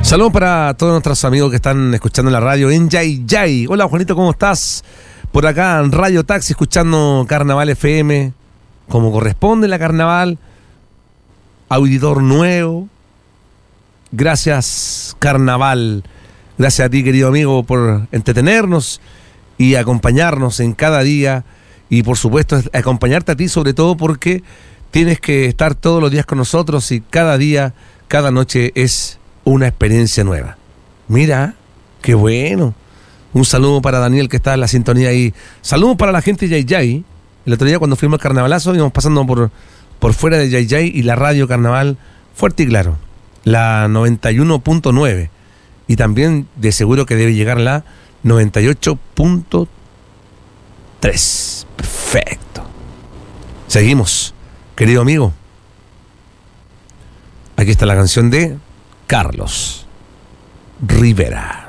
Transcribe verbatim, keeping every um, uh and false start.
Saludos para todos nuestros amigos que están escuchando la radio en Yay Yay. Hola Juanito, ¿cómo estás? Por acá en Radio Taxi escuchando Carnaval F M, como corresponde la Carnaval. Auditor nuevo. Gracias Carnaval. Gracias a ti, querido amigo, por entretenernos y acompañarnos en cada día. Y por supuesto acompañarte a ti sobre todo porque tienes que estar todos los días con nosotros y cada día, cada noche es una experiencia nueva. Mira, qué bueno. Un saludo para Daniel que está en la sintonía ahí. Saludos para la gente de Yay Yay. El otro día cuando fuimos al carnavalazo íbamos pasando por, por fuera de Yay Yay y la radio Carnaval fuerte y claro. La noventa y uno punto nueve. Y también de seguro que debe llegar la noventa y ocho punto tres. Perfecto. Seguimos, querido amigo. Aquí está la canción de Carlos Rivera.